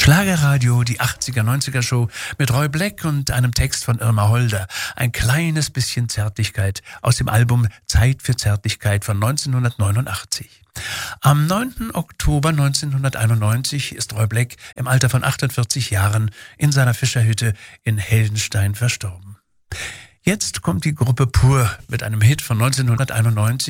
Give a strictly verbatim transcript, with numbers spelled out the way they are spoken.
Schlagerradio, die achtziger-neunziger-Show mit Roy Black und einem Text von Irma Holder. Ein kleines bisschen Zärtlichkeit aus dem Album Zeit für Zärtlichkeit von neunzehnhundertneunundachtzig. Am neunten Oktober neunzehnhunderteinundneunzig ist Roy Black im Alter von achtundvierzig Jahren in seiner Fischerhütte in Heldenstein verstorben. Jetzt kommt die Gruppe Pur mit einem Hit von neunzehnhunderteinundneunzig.